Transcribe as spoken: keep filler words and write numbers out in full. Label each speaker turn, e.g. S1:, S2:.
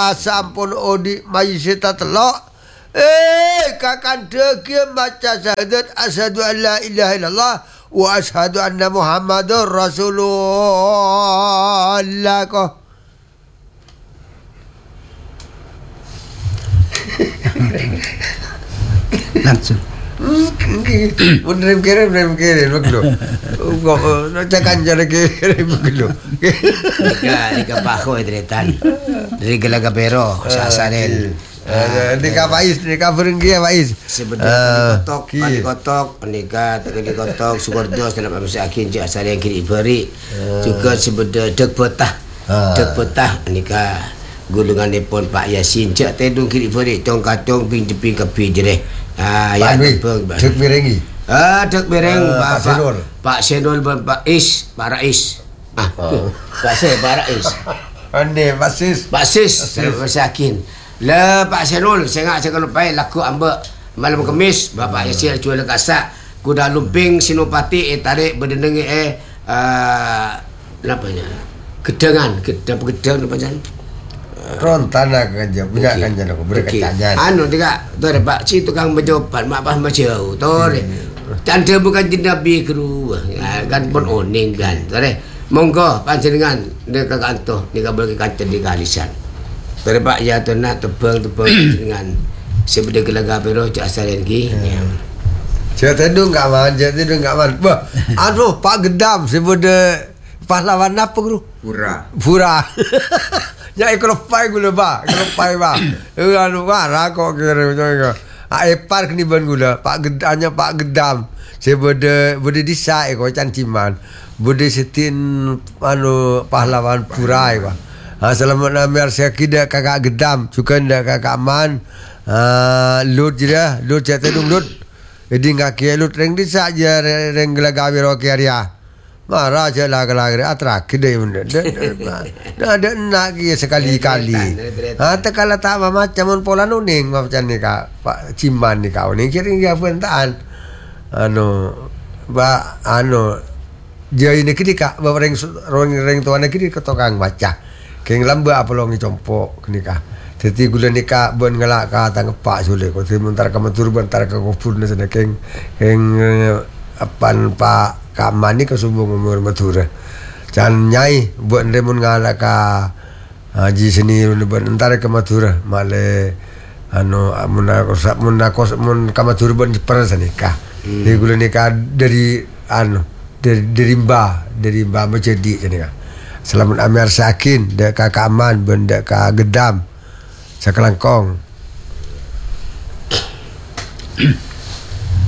S1: sampun odi majlisita telok. Eh, kakak degil baca syahadat asyhadu an la ilaha illallah wa asyhadu anna Muhammadur Rasulullah ko.
S2: Langsung.
S1: Bener kira bener kira begitu. Kok cakan cara kira begitu.
S2: Ika ika paho edretan. Dari gelaga bero sasaren.
S1: Di kapais, di kaferenggi kapais.
S2: Sebenarnya kotok, kali kotok, nika kali kotok, sukorjo dalam amsi akin je asal yang kiri beri. Juga sebenarnya dek betah, dek betah nika gulungan depon Pak Yasin cak tedung kiri beri, tong katong ping jeping kepi jere. Ah ya tepung.
S1: Dek berengi.
S2: Ah dek bereng Pak
S1: Senul.
S2: Pak Senul Pak Is, Pak Rais. Ah, Pak Se, Pak Rais.
S1: Ande basis.
S2: Pak Sis, masakin. Le Pak Senul, sengak saya lupai laku ambek malam Kemis, Bapak Yasir cuai lekasak, kuda lumping Sinopati eh tarik berdenengi eh uh, apanya? Gedangan, gedang gedang apa jan?
S1: Rontana kanja, punya kanja aku berkecangan.
S2: Anu tiga, tu ada Pak Ci tukang berjawapan, mak pas macam tu deh. Tanda bukan jenabi keru, kan pun oning kan, tu deh. Monggo panjenengan dek kantor, ni kabel kancen di kalisan. Terpak ya tu nak tebang-tebang dengan sebeda gelaga pero cak asal lagi.
S1: Cak tedung enggak man, cak tedung enggak man. Bah, aduh Pak Gedam sebeda pahlawan apa guru?
S2: Pura.
S1: Pura. Ya ikut pai gula ba, ikut pai ba. Anu marah kok kira macam ah epar kini ban gula. Pak Gedamnya Pak Gedam. Sebeda beda disa eko canciman. Beda setin anu pahlawan pura ba. Ha, selamat nama saya kida kakak Gedam, juga ndak kakak Man. Ha, lut je dah, lut cak tedung lut. Jadi ngak kia lut reng di saja reng gelaga biro kia dia. Marah je lah gelaga atra kida benda. Dah ada nak kia sekali-kali. Ha, tekala tak macam mon pola nuning macam ni kak Pak Ciman ni kau ni kira dia pentaan. Anu ba anu dia ini kira kak ba reng reng reng tuan kira ketokang baca. Keng lamba apa longi compok nikah. Jadi gula nikah bon ngelak ka tang pak sule ko sementara ka matur bentar ka kopur na sana keng keng apan pak kamani ka sumbung umur matur. Jan nyai buat remun ngalak ka haji seni ben entar ka matur male anu mun kos mun kos mun ka matur ben per nikah. Jadi gula nikah dari anu dari dari mbah dari mbah menjadi nikah. Selamat Amir Sakin, dek kakak Aman, benda kak Gedam, Sakelangkong.